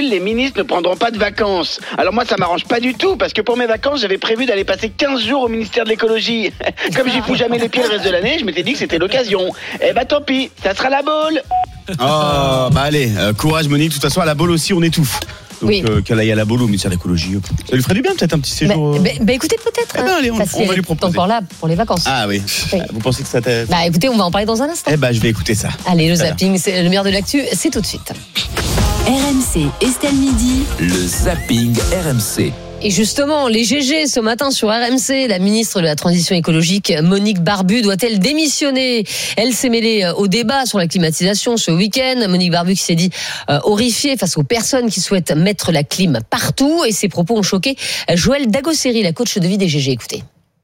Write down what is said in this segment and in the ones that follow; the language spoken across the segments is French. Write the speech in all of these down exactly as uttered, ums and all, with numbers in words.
Mélule, les ministres ne prendront pas de vacances. Alors moi, ça m'arrange pas du tout, parce que pour mes vacances, j'avais prévu d'aller passer quinze jours au ministère de l'écologie. Comme j'y fous jamais les pieds le reste de l'année, je m'étais dit que c'était l'occasion. Eh bah tant pis, ça sera la boule. Oh, bah allez, euh, courage Monique, de toute façon à la boule aussi on étouffe. Donc Oui. euh, qu'elle aille à la boule au ministère de l'écologie. Ça lui ferait du bien peut-être un petit séjour. Bah, euh, bah, bah, écoutez, peut-être. Eh ben, allez, on- parce on va qu'elle lui est proposer. encore là pour les vacances. Ah oui. Oui. Vous pensez que ça t'a... Bah écoutez, on va en parler dans un instant. Eh bah je vais écouter ça. Allez, le zapping, c'est le meilleur de l'actu, c'est tout de suite. R M C, Estelle Midi. Le zapping R M C. Et justement, les G G ce matin sur R M C, la ministre de la Transition écologique, Monique Barbu, doit-elle démissionner ? Elle s'est mêlée au débat sur la climatisation ce week-end. Monique Barbu qui s'est dit euh, horrifiée face aux personnes qui souhaitent mettre la clim partout. Et ses propos ont choqué Joëlle Dagosseri, la coach de vie des G G. Écoutez.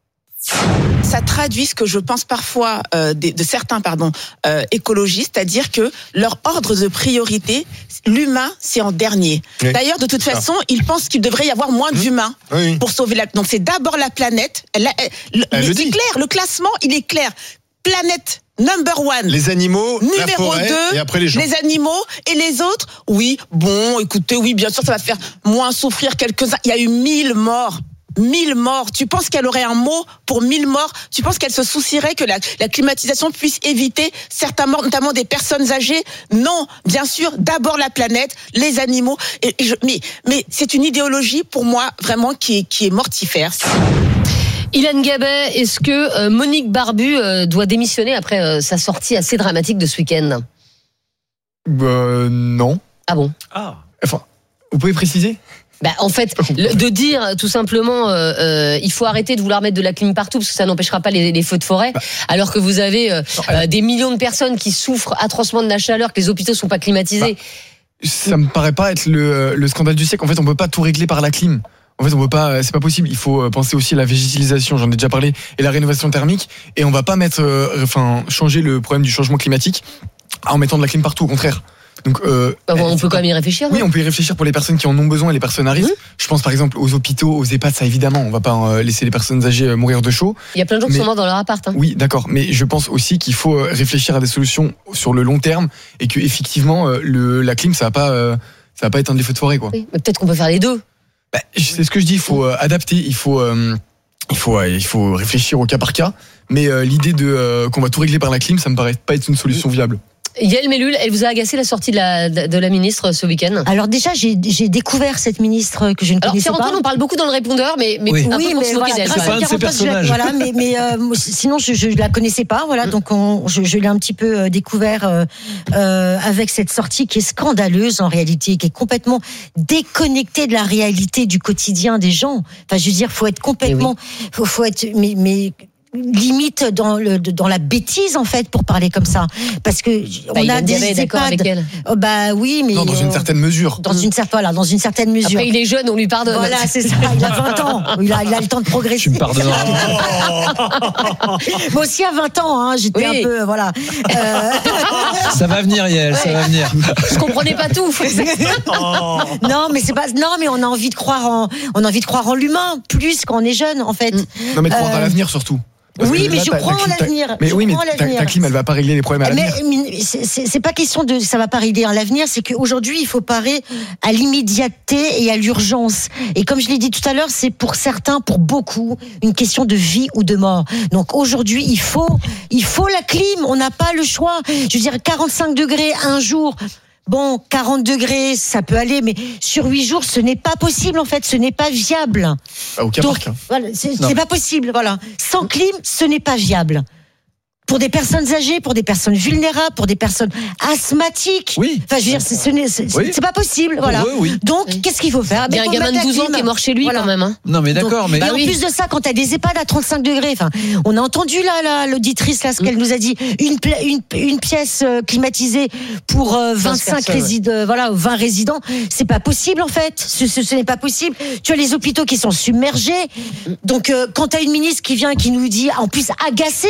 Ça traduit ce que je pense parfois euh, de, de certains pardon euh, écologistes, c'est-à-dire que leur ordre de priorité, l'humain, c'est en dernier. Oui. D'ailleurs, de toute façon, ils pensent qu'il devrait y avoir moins d'humains Oui. pour sauver la. Donc c'est d'abord la planète. Elle, elle, le, Elle mais le c'est dit. clair, le classement, il est clair. Planète number one. Les animaux, la Numéro forêt deux, et après les gens. les animaux et les autres. Oui, bon, écoutez, oui, bien sûr, ça va faire moins souffrir quelques-uns. Il y a eu mille morts. Mille morts. Tu penses qu'elle aurait un mot pour mille morts ? Tu penses qu'elle se soucierait que la, la climatisation puisse éviter certains morts, notamment des personnes âgées ? Non, bien sûr, d'abord la planète, les animaux. Et, et je, mais, mais c'est une idéologie pour moi vraiment qui est, qui est mortifère. Ilan Gabet, est-ce que euh, Monique Barbu euh, doit démissionner après euh, sa sortie assez dramatique de ce week-end ? Euh, non. Ah bon ? Enfin, vous pouvez préciser ? Bah, en fait, le, de dire tout simplement, euh, euh, il faut arrêter de vouloir mettre de la clim partout parce que ça n'empêchera pas les, les feux de forêt, alors que vous avez euh, euh, des millions de personnes qui souffrent atrocement de la chaleur, que les hôpitaux sont pas climatisés. Ça me paraît pas être le, le scandale du siècle. En fait, on peut pas tout régler par la clim. En fait, on peut pas, c'est pas possible. Il faut penser aussi à la végétalisation, j'en ai déjà parlé, et la rénovation thermique. Et on va pas mettre, euh, enfin, changer le problème du changement climatique en mettant de la clim partout, au contraire. Donc, euh, Bah, on peut quand même y réfléchir. Oui, non on peut y réfléchir pour les personnes qui en ont besoin et les personnes à risque. Mmh. Je pense par exemple aux hôpitaux, aux EHPAD, ça évidemment, on va pas euh, laisser les personnes âgées euh, mourir de chaud. Il y a plein de gens qui Mais- sont morts dans leur appart. Hein. Oui, d'accord, mais je pense aussi qu'il faut euh, réfléchir à des solutions sur le long terme et que effectivement euh, le la clim ça va pas euh, ça va pas éteindre les feux de forêt quoi. Oui, mais peut-être qu'on peut faire les deux. Bah, c'est ce que je dis, il faut euh, adapter, il faut euh, il faut euh, il faut réfléchir au cas par cas, mais euh, l'idée de euh, qu'on va tout régler par la clim, ça me paraît pas être une solution viable. Yael Mellul, elle vous a agacé la sortie de la, de la ministre ce week-end ? Alors déjà, j'ai, j'ai découvert cette ministre que je ne Alors, connaissais Pierre-Antoine, pas. on parle beaucoup dans le répondeur, mais, mais Oui. un Oui, peu pour mais se moquer voilà, d'elle. grâce quand à même. un de ses Pierre-Antoine, je la- personnages. Voilà, mais, mais euh, moi, sinon je, je la connaissais pas. Voilà, donc on, je, je l'ai un petit peu euh, découvert euh, euh, avec cette sortie qui est scandaleuse en réalité, qui est complètement déconnectée de la réalité du quotidien des gens. Enfin, je veux dire, faut être complètement, faut, faut être, mais, mais limite dans le dans la bêtise en fait pour parler comme ça, parce que Bah, on Ilan a Gabet est des d'accord EHPAD. avec elle. Oh, bah oui, mais Non, dans une euh, certaine mesure. dans une certaine voilà, dans une certaine mesure. Après, il est jeune, on lui pardonne. Voilà, c'est ça. Il a vingt ans. Il a, il a le temps de progresser. Tu me pardonnes. Moi aussi à vingt ans, hein, j'étais Oui. un peu, voilà. Euh, Ça va venir, Yael, ça Ouais. va venir. Je comprenais pas tout. non, mais c'est pas. Non, mais on a envie de croire en, on a envie de croire en l'humain plus quand on est jeune, en fait. Non mais de croire Euh, à l'avenir surtout. Parce oui, que mais là, je ta- crois ta en clim- ta- l'avenir. Mais Je oui, mais crois en ta, l'avenir. ta clim elle va pas régler les problèmes à l'avenir. Mais, mais c'est, c'est, c'est pas question de ça va pas régler à l'avenir, c'est qu'aujourd'hui il faut parer à l'immédiateté et à l'urgence. Et comme je l'ai dit tout à l'heure, c'est pour certains, pour beaucoup, une question de vie ou de mort. Donc aujourd'hui il faut, il faut la clim. On n'a pas le choix. Je veux dire quarante-cinq degrés un jour. Bon, quarante degrés, ça peut aller, mais sur huit jours, ce n'est pas possible en fait, ce n'est pas viable. Ah, au cas Donc, par cas. voilà, c'est, Non. c'est pas possible, voilà. Sans clim, ce n'est pas viable. Pour des personnes âgées, pour des personnes vulnérables, pour des personnes asthmatiques. Oui. Enfin, je veux dire, c'est, ce n'est, c'est, Oui. c'est pas possible, voilà. eux, oui. Donc, Oui. qu'est-ce qu'il faut faire? Il y a Ben, un faut gamin de mettre la douze ans clim. qui est mort chez lui Voilà. quand même. Hein. Non, mais d'accord, mais. Et Bah en oui. plus de ça, quand t'as des EHPAD à trente-cinq degrés, enfin, on a entendu là, là l'auditrice là ce qu'elle nous a dit, une pla- une, une pièce euh, climatisée pour euh, vingt-cinq personnes, ouais. résidents, voilà, vingt résidents, c'est pas possible en fait. Ce, ce, ce n'est pas possible. Tu as les hôpitaux qui sont submergés. Donc euh, quand t'as une ministre qui vient qui nous dit, en plus agacée.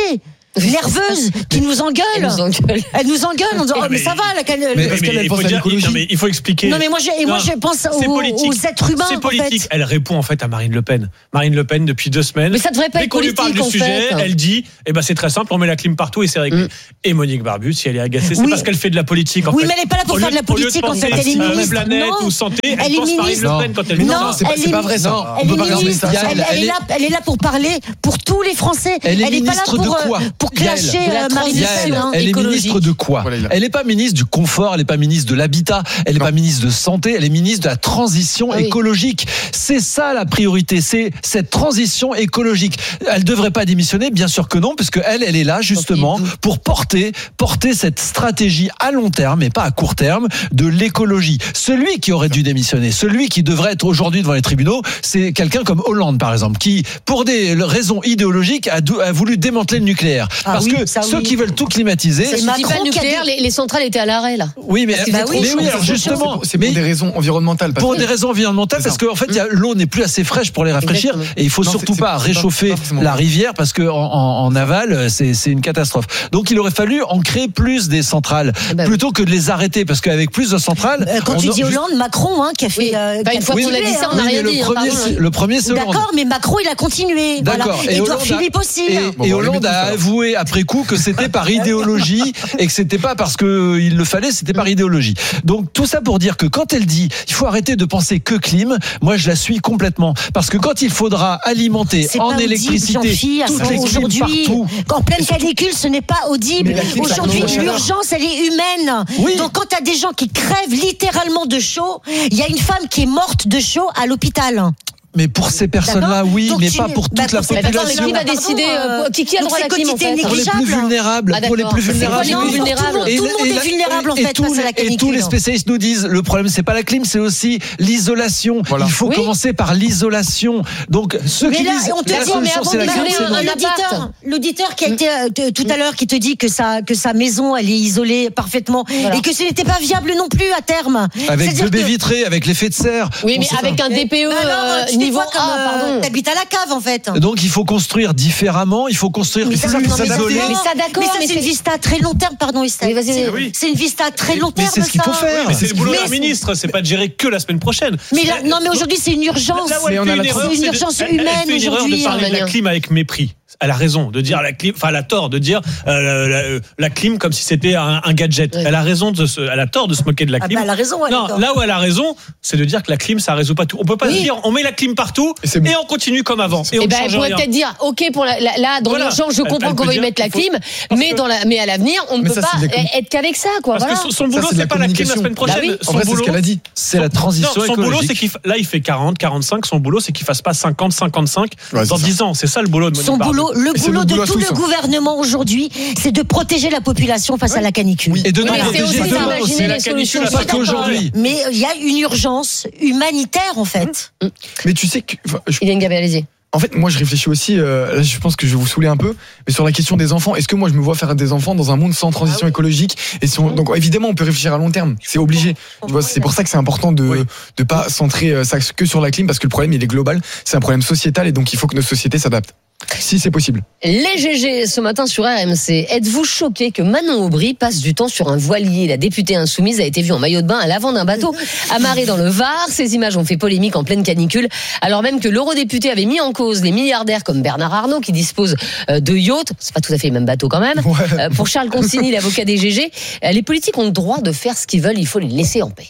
nerveuse qui nous engueule. Elle nous engueule. Elle nous engueule en disant, oh, mais, mais- ça va, la can- Mais Mais, parce mais qu'elle, elle il, pense faut à dire- l'écologie. non, mais il faut expliquer. Non, mais moi, je, et moi, Non, je pense c'est aux, politique. aux êtres humains, C'est en politique. fait. Elle répond en fait à Marine Le Pen. Marine Le Pen, depuis deux semaines. Mais ça devrait pas dès être qu'on lui parle politique, du en sujet, fait. elle dit eh ben, c'est très simple, on met la clim partout et c'est réglé. Mm. Et Monique Barbu, si elle est agacée, c'est Oui. parce qu'elle fait de la politique. En Oui, fait. mais elle n'est pas là pour Au faire lieu- de la au lieu politique, en penser fait. Elle est à la ministre. planète Non. ou santé, elle, Elle est pense Marine ministre. Le Pen quand elle Mais dit non, ça. c'est pas, elle c'est est- pas vrai ça. Non, On elle peut est pas regarder ministre. ça. Elle, elle Elle est est- là, elle est là pour parler pour tous les Français. Elle est Elle n'est pas là ministre pour, de euh, quoi pour clasher De la euh, Marine Le transition. Pen. hein. Elle est écologique. ministre de quoi? Voilà, il a- Elle n'est pas ministre du confort, elle n'est pas ministre de l'habitat, elle n'est Non. pas ministre de santé, elle est ministre de la transition Ah oui. écologique. C'est ça la priorité, c'est cette transition écologique. Elle devrait pas démissionner, bien sûr que non, puisque elle, elle est là justement pour porter, porter cette stratégie à long terme et pas à court terme de l'écologie. Celui qui aurait dû démissionner, celui qui devrait être aujourd'hui devant les tribunaux, c'est quelqu'un comme Hollande par exemple, qui pour des raisons idéologiques a, dou- a voulu démanteler le nucléaire. Ah Parce oui, que ça ceux oui. qui veulent tout climatiser, C'est Je dis pas Macron le qui a nucléaire, dit- les, les centrales étaient à l'arrêt là. oui, mais, Parce qu'il mais faisait trop oui, chaud. alors justement, C'est pour mais des raisons environnementales. parce pour que- des raisons environnementales, C'est parce ça. qu'en fait, il y a- l'eau n'est plus assez fraîche pour les rafraîchir, Exactement. et il faut Non, surtout c'est- pas c'est pas- réchauffer pas forcément la vrai. rivière, parce que en, en- en aval, c'est c'est une catastrophe. Donc, il aurait fallu en créer plus des centrales, Eh ben oui. plutôt que de les arrêter, parce qu'avec plus de centrales, Euh, Quand on tu a- dis Hollande, Macron, hein, qui a fait. Oui. euh, Bah, qui a une fois fait qu'on a dit tuer, ça, on hein. n'a Oui, rien mais dit. le hein, premier, pardon. c'est- le premier, c'est Hollande. D'accord, mais Macron, il a continué. D'accord. Voilà. Et Et Édouard Hollande a- Philippe aussi. Et, hein. Bon, et bon, Hollande limite, a ça va. avoué après coup que c'était par idéologie et que c'était pas parce que il le fallait, c'était par idéologie. Donc tout ça pour dire que quand elle dit il faut arrêter de penser que clim, moi je la suis complètement, parce que quand il faudra alimenter C'est en pas audible, électricité Jean-Philippe, toutes les clims aujourd'hui, partout. en pleine canicule, ce n'est pas audible. Mais la clim, ça Aujourd'hui, demande de la chaleur. l'urgence, elle est humaine. Oui. Donc, quand tu as des gens qui crèvent littéralement de chaud, il y a une femme qui est morte de chaud à l'hôpital. Mais pour ces personnes-là, oui, Donc mais tu pas n'es- pour bah, toute la pour ces Mais d'accord, mais population. qui va Pardon, décider euh, euh, qui, qui a donc droit à c'est la clim en quotidien fait Pour les négligeable. plus vulnérables, Ah, pour les d'accord. plus C'est vulnérables. quoi, les Non, plus vulnérables tout le monde- Et- tout le monde et est la- vulnérable en et fait tous face à la les- Et tous canicule. les spécialistes nous disent le problème c'est pas la clim, c'est aussi l'isolation. Voilà. Il faut Oui. commencer par l'isolation. Donc ceux Mais qui là, disent on te la dit, mais solution avant c'est la de clim, parler c'est un- non. un L'auditeur, appart. l'auditeur qui a été euh, t- tout à l'heure qui te dit que sa que sa maison elle est isolée parfaitement Voilà. et que ce n'était pas viable non plus à terme. Avec C'est-à-dire deux baies que- vitrées, avec l'effet de serre. Oui, On mais sait avec pas. un D P E Bah alors, euh, tu fais niveau quoi comme, A, euh, pardon. t'habites à la cave en fait. Donc il faut construire différemment, il faut construire Mais plus ça, non, mais ça, isolé. Mais ça, d'accord, Mais ça, mais c'est une c'est- vista à très long terme, pardon, Estelle. Oui, vas-y, C'est- vas-y. C'est une vista à très long Mais terme. c'est ce qu'il ça. faut faire. Mais c'est le boulot Mais d'un c'est- ministre, c'est pas de gérer que la semaine prochaine. Mais là, non, mais aujourd'hui, c'est une urgence. Là où elle Mais on fait a la- erreur, c'est une de- urgence elle- elle humaine fait une erreur de aujourd'hui, parler de la Mania. clim avec mépris. Elle a raison de dire la clim, enfin elle a tort de dire euh, la, la clim comme si c'était un, un gadget. Ouais. Elle a raison de se, elle a tort de se moquer de la Ah clim. bah, elle a raison, elle a non, tort. là où elle a raison, c'est de dire que la clim ça résout pas tout. On peut pas Oui. se dire on met la clim partout Et c'est et, bon. on continue comme avant et on Eh ne ben, elle change pourrait rien. peut-être dire, ok, pour la, la- là, dans Voilà. l'urgence, je Elle- comprends elle qu'on peut va y dire mettre la qu'il faut- clim, parce mais que- dans la, mais à l'avenir, on ne Mais peut ça, pas c'est de la com- être qu'avec ça, quoi. Parce Voilà. que son, son Ça, boulot c'est de c'est la pas la clim la communication. semaine prochaine. Bah oui. Son En vrai, c'est ce boulot- qu'elle a dit. C'est la transition Non, son boulot, écologique. c'est qu'il fa- là, il fait quarante, quarante-cinq. Son boulot, c'est qu'il fasse pas cinquante, cinquante-cinq Ouais, dans c'est ça. dix ans. C'est ça le boulot de Monique Son Barbu. boulot, le Et c'est boulot notre de boulot à tout tous, le hein. gouvernement aujourd'hui, c'est de protéger la population face à la canicule. Et de nous Oui, mais c'est protéger aussi demain d'imaginer aussi. les la canicule, solutions. elle Je suis Pas d'accord. qu'aujourd'hui. Mais il y a une urgence humanitaire en fait. Mais tu sais que. enfin, je- Hélène Gabet, allez-y. En fait, moi, je réfléchis aussi. euh, là, je pense que je vais vous saouler un peu, mais sur la question des enfants. Est-ce que moi, je me vois faire des enfants dans un monde sans transition écologique? Et si on- donc, évidemment, on peut réfléchir à long terme. C'est obligé. Tu vois, c'est pour ça que c'est important de Oui. de pas centrer euh, ça que sur la clim, parce que le problème, il est global. C'est un problème sociétal, et donc il faut que nos sociétés s'adaptent. Si c'est possible. Les G G ce matin sur R M C. Êtes-vous choqué que Manon Aubry passe du temps sur un voilier? La députée insoumise a été vue en maillot de bain à l'avant d'un bateau amarré dans le Var. Ces images ont fait polémique en pleine canicule, alors même que l'eurodéputé avait mis en cause les milliardaires comme Bernard Arnault qui dispose euh, de yachts. C'est pas tout à fait le même bateau quand même. Ouais. Euh, Pour Charles Consigny, l'avocat des G G, euh, les politiques ont le droit de faire ce qu'ils veulent. Il faut les laisser en paix.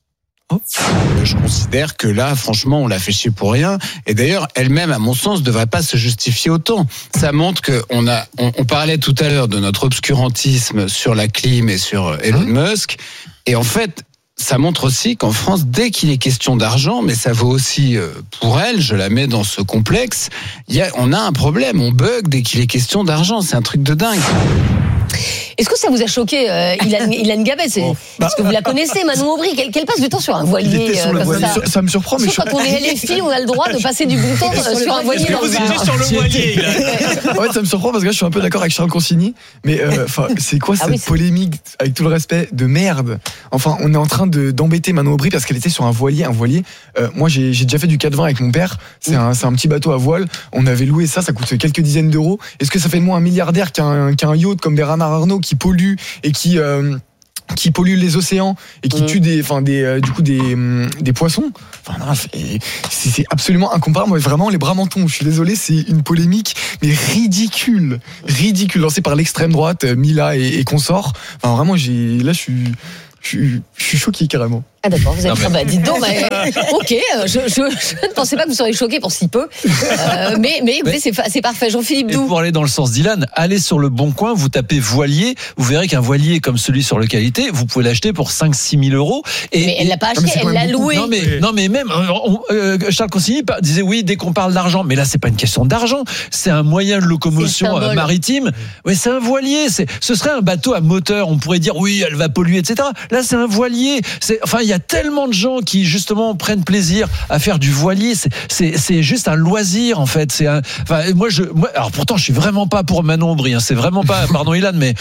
Je considère que là, franchement, on l'a fait chier pour rien. Et d'ailleurs, elle-même, à mon sens, ne devrait pas se justifier autant. Ça montre que on a, on, on parlait tout à l'heure de notre obscurantisme sur la clim et sur Elon Musk. Et en fait, ça montre aussi qu'en France, dès qu'il est question d'argent, mais ça vaut aussi euh, pour elle, je la mets dans ce complexe, il y a, on a un problème, on bug dès qu'il est question d'argent. C'est un truc de dingue. Est-ce que ça vous a choqué, euh, Ilan, Ilan Gabet, c'est, parce que vous la connaissez, Manon Aubry, qu'elle, qu'elle passe du temps sur un voilier sur euh, le comme voilier. ça. Ça me surprend, mais Sauf je- quand on est L F I, on a le droit de passer du bon temps euh, sur un voilier. Est-ce que dans vous le étiez bar. sur le voilier là En fait, ça me surprend parce que là, je suis un peu d'accord avec Charles Consigny. Mais euh, enfin, c'est quoi Ah cette oui, c'est- polémique, avec tout le respect, de merde? Enfin, on est en train de d'embêter Manon Aubry parce qu'elle était sur un voilier. Un voilier. Euh, moi, j'ai j'ai déjà fait du quatre vingt avec mon père. C'est un c'est un petit bateau à voile. On avait loué ça. Ça coûte quelques dizaines d'euros. Est-ce que ça fait de moi un milliardaire qui a un, qui a un yacht comme Bernard Arnault qui pollue et qui euh, qui pollue les océans et qui Mmh. tue des, enfin des, euh, du coup des, hum, des poissons. Enfin non, c'est, c'est c'est absolument incomparable. Moi, vraiment les bras mentons. Je suis désolé, c'est une polémique mais ridicule, ridicule lancée par l'extrême droite, euh, Mila et, et consorts. Enfin vraiment, j'ai, là, je suis, je suis, je suis choqué carrément. Ah d'accord, vous avez Non, ah, mais- bah, dites donc, bah, ok, euh, je, je, je ne pensais pas que vous seriez choqué pour si peu, euh, mais, mais écoutez, c'est, fa- c'est parfait. Jean-Philippe Et Doux. pour aller dans le sens d'Ilan, allez sur le Bon Coin, vous tapez voilier, vous verrez qu'un voilier comme celui sur lequel il était, vous pouvez l'acheter pour cinq à six mille euros. Et, Mais elle l'a pas Non, mais acheté, c'est quand elle l'a même beaucoup. loué. Non mais, non mais même euh, on- euh, Charles Consigny par- disait oui dès qu'on parle d'argent, mais là c'est pas une question d'argent, c'est un moyen de locomotion C'est le symbole. euh, maritime. Oui, c'est un voilier, c'est ce serait un bateau à moteur, on pourrait dire oui elle va polluer et cetera. Là c'est un voilier, c'est enfin il y a tellement de gens qui justement prennent plaisir à faire du voilier, c'est c'est c'est juste un loisir en fait. C'est un, enfin moi je moi, alors pourtant je suis vraiment pas pour Manon Aubry, hein, c'est vraiment pas pardon Ilan mais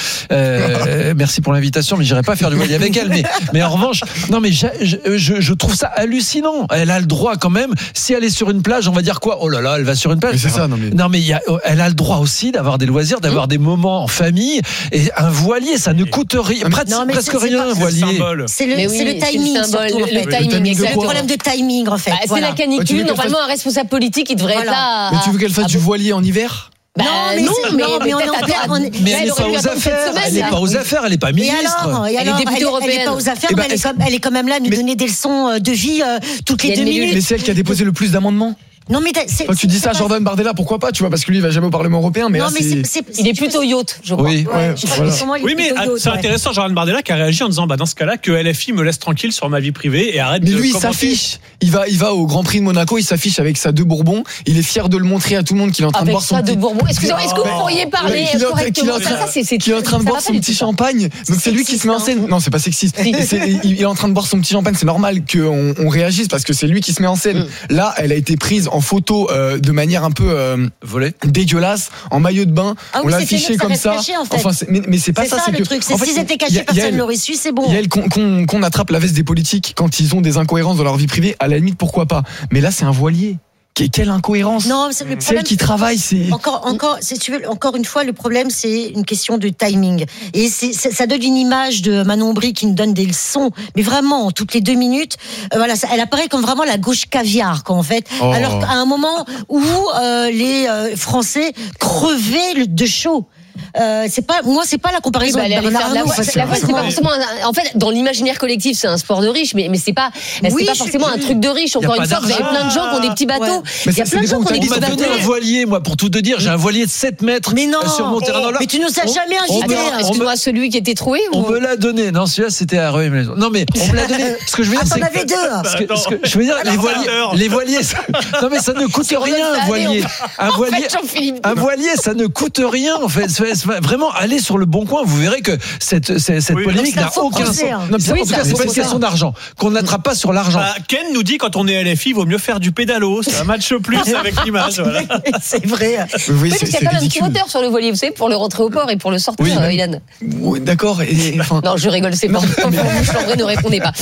euh, merci pour l'invitation mais j'irai pas faire du voilier avec elle mais mais en revanche non mais je, je, je trouve ça hallucinant. Elle a le droit quand même. Si elle est sur une plage, on va dire quoi? Oh là là, elle va sur une plage. Mais c'est ça, non mais. Non mais il y a, elle a le droit aussi d'avoir des loisirs, d'avoir des moments en famille. Et un voilier, ça ne coûte rien, presque, Non, mais presque c'est- c'est rien pas- un voilier. symbole. C'est le, Mais oui, c'est le c'est le timing, symbole, surtout, en le fait. timing, Le timing de C'est le exactement. problème de timing, en fait. Bah, Voilà. C'est la canicule, Ouais, tu veux qu'elle normalement un responsable politique qui devrait Voilà. être là. Mais à- tu veux qu'elle fasse à- du voilier en hiver? Bah, Non, mais non, c'est- mais, non, mais on est peut-être en à- plein- on est- Mais là, elle n'est aurait pas dû aux attendre cette affaires. semaine, Elle n'est là. pas aux affaires. Elle n'est pas Et ministre. alors, et Elle est alors, députée elle, elle européenne. est pas aux affaires, Eh ben, mais elle est, comme, elle est quand même là à nous mais- donner des leçons euh, de vie euh, toutes Il y les a deux une minute. Mais minutes. c'est elle qui a déposé le plus d'amendements. Non, mais t'as- c'est. Quand tu dis c'est ça à pas- Jordan Bardella, pourquoi pas, tu vois, parce que lui il va jamais au Parlement européen, mais Non, là mais c'est. c'est. c'est- Il est tu peux- plutôt yacht, je crois. Oui. Ouais, je crois voilà. que pour moi, il est Oui, mais plutôt ah, yacht, c'est ouais. intéressant, Jordan Bardella qui a réagi en disant bah, dans ce cas-là, que L F I me laisse tranquille sur ma vie privée et arrête Mais de lui, il commenter. s'affiche. Il va, il va au Grand Prix de Monaco, il s'affiche avec sa deux Bourbons. Il est fier de le montrer à tout le monde qu'il est en train de Avec boire son ça de petit. Bourbon. Excusez-moi, est-ce que vous Oh. pourriez parler Qu'il est en train- qu'il est correctement en train- Ça, ça, c'est, c'est, qu'il est en train de ça boire va pas son du petit tout, ça. champagne. Donc c'est lui qui se met en scène. Non, c'est pas sexiste. Si. C'est- il est en train de boire son petit champagne. C'est normal qu'on on réagisse parce que c'est lui qui se met en scène. Là, elle a été prise en photo euh, de manière un peu euh, Volé. dégueulasse, en maillot de bain. Ah on oui, l'a c'était mieux affiché que ça comme reste ça. caché, en fait. Enfin, c'est- mais, mais c'est pas C'est ça. ça c'est le que, truc. C'est en fait, s'ils étaient il y a- cachés, il y a personne elle- ne l'aurait su, c'est bon. Il y a elle qu'on qu'on- qu'on attrape la veste des politiques quand ils ont des incohérences dans leur vie privée. À la limite, pourquoi pas. Mais là, c'est un voilier. Que- Quelle incohérence. Non, c'est le C'est elle problème. qui travaille. C'est. Encore, encore, si tu veux, encore une fois, le problème, c'est une question de timing. Et c'est, c'est- ça donne une image de Manon Aubry qui nous donne des leçons, mais vraiment, toutes les deux minutes, euh, voilà, ça- elle apparaît comme vraiment la gauche caviar, quoi, en fait. Oh. Alors qu'à un moment où euh, les euh, Français crevaient le- de chaud. Euh, c'est pas, moi, c'est pas la Oui, comparaison bah, avec elle allait Bernard faire de la Arnault, voile. parce que La voile, c'est pas franchement, forcément un- en fait, dans l'imaginaire collectif, c'est un sport de riche, mais, mais c'est pas, c'est Oui, pas je- forcément un truc de riche. Y a Encore pas une fois, vous avez d'argent. plein de gens qui ont des petits bateaux. Ouais. Mais Il y a ça, plein de c'est gens des qui ont des gens On petits m'a donné bateaux. un voilier, moi, pour tout te dire. J'ai un voilier de sept mètres Mais non, sur Monterrey. mais tu nous as jamais on invités. me- hein. Excuse-moi, celui qui était troué ou... On me l'a donné. Non, celui-là, c'était à Rueil Maison. Non, mais on me l'a donné. Ce que je veux dire, Ah, c'est t'en que- avais deux. hein. Ce que, Attends. ce que- je veux dire, les Alors, voiliers, vingt heures. les voiliers, ça- non mais ça ne coûte Sur rien, notre un année, voilier. Un En voilier, fait, Jean-Philippe. un voilier, ça ne coûte rien, en fait. C'est- c'est- Vraiment, allez sur le Bon Coin, vous verrez que cette, cette, cette Oui, polémique donc c'est un n'a faux aucun procès, sens. hein. Non, mais Oui, en tout c'est cas, un c'est faux pas une procès. question d'argent. Qu'on n'attrape pas sur l'argent. Bah, Ken nous dit quand on est L F I, il vaut mieux faire du pédalo. C'est un match plus avec l'image. Voilà. C'est vrai. Oui, Oui, c'est parce qu'il y a c'est quand même un petit ridicule. moteur sur le voilier, vous savez, pour le rentrer au port et pour le sortir, Oui, euh, mais- Ilan. Oui, d'accord. Et, enfin, Non, je rigole, c'est pas pour vous, en vrai, ne répondez pas.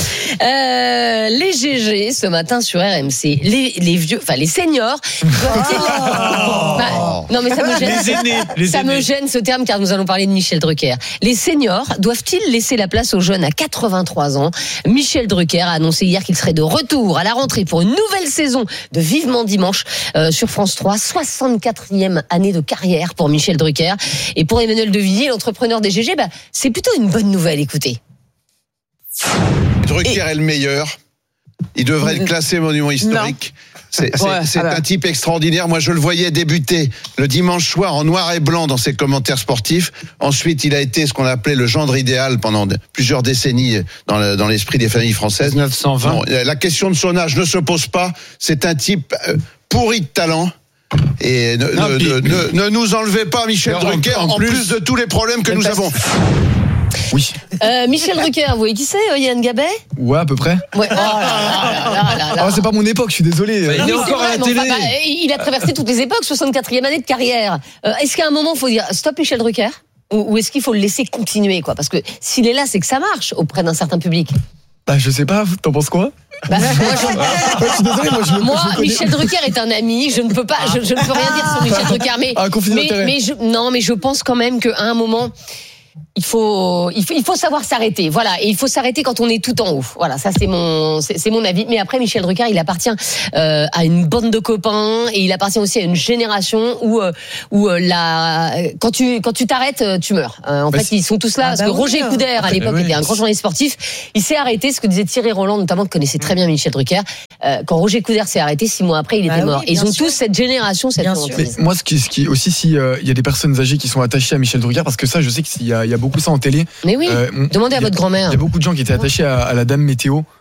Euh, les G G, ce matin sur R M C, les, les vieux, enfin, les seniors, doivent-ils- Bah, non, mais ça me gêne. Les aînés, les ça me aînés. gêne ce terme car nous allons parler de Michel Drucker. Les seniors doivent-ils laisser la place aux jeunes à quatre-vingt-trois ans? Michel Drucker a annoncé hier qu'il serait de retour à la rentrée pour une nouvelle saison de Vivement Dimanche euh, sur France trois. soixante-quatrième année de carrière pour Michel Drucker. Et pour Emmanuel Devilliers, l'entrepreneur des G G, bah, c'est plutôt une bonne nouvelle, écoutez. Drucker est le meilleur. Il devrait être classé monument historique. C'est c'est- Ouais, c'est alors. un type extraordinaire. Moi, je le voyais débuter le dimanche soir en noir et blanc dans ses commentaires sportifs. Ensuite, il a été ce qu'on appelait le gendre idéal pendant de- plusieurs décennies dans le- dans l'esprit des familles françaises. dix-neuf cent vingt. Bon, la question de son âge ne se pose pas. C'est un type euh, pourri de talent. Et ne, Non, ne, puis- ne, ne, ne nous enlevez pas Michel En- Drucker en en, plus- plus, de tous les problèmes que Même nous pas- avons. Oui. Euh, Michel Drucker, vous voyez qui c'est, euh, Yann Gabet? Ouais, à peu près. Ouais. Oh là là là là là. Ah, c'est pas mon époque, je suis désolé. Il est Oui, c'est encore à vrai, la mais télé. enfin, bah, il a traversé toutes les époques, soixante-quatrième année de carrière. Euh, est-ce qu'à un moment, il faut dire stop Michel Drucker? Ou, ou est-ce qu'il faut le laisser continuer, quoi? Parce que s'il est là, c'est que ça marche auprès d'un certain public. Bah, je sais pas, t'en penses quoi? Bah, moi, je- Ouais, je suis désolé, moi, je le- Moi, je le connais. Michel Drucker est un ami. Je ne peux pas, je, je ne peux rien dire sur Michel Drucker, mais, Ah, conflit mais, d'intérêt. mais je, non, mais je pense quand même qu'à un moment, il faut, il faut, il faut savoir s'arrêter. Voilà, et il faut s'arrêter quand on est tout en haut. Voilà, ça c'est mon, c'est, c'est mon avis. Mais après, Michel Drucker, il appartient euh, à une bande de copains et il appartient aussi à une génération où, euh, où euh, la, quand tu, quand tu t'arrêtes, euh, tu meurs. Euh, en Bah, fait, c'est- ils sont tous là Ah parce bah que oui. Roger Coudert à Ah, l'époque bah oui. était un grand journaliste sportif. Il s'est arrêté, ce que disait Thierry Roland notamment, qui connaissait très bien Michel Drucker. Euh, quand Roger Coudert s'est arrêté, six mois après, il était Bah mort. oui, Et ils bien ont sûr. tous cette génération, cette Bien honte. sûr. Mais moi, ce qui, ce qui aussi, si euh, il y a des personnes âgées qui sont attachées à Michel Drucker, parce que ça, je sais qu'il y a, il y a beaucoup ça en télé. Mais oui, Euh, demandez à il y a- votre grand-mère. Il y a beaucoup de gens qui étaient attachés à, à la dame météo.